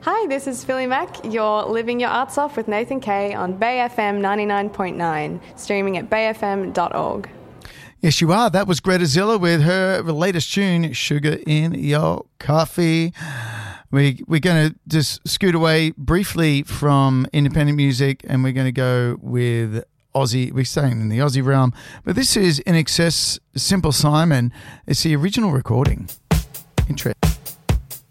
Hi, this is Philly Mack. You're living your arts off with Nathan Kay on Bay FM 99.9, streaming at bayfm.org. Yes, you are. That was Greta Zilla with her latest tune, Sugar in Your Coffee. We're going to just scoot away briefly from independent music, and we're going to go with Aussie. We're staying in the Aussie realm, but this is In Excess, Simple Simon. It's the original recording. Interesting.